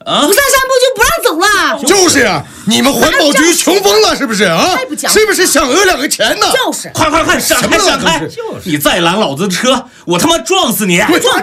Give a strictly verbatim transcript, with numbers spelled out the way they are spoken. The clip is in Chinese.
啊，不上山不就不让走了？ 就是呀、啊，你们环保局穷疯了是不是啊？是不是想讹两个钱呢？ 就是， 快快快，闪开闪开！你再拦老子的车，我他妈撞死你！ 撞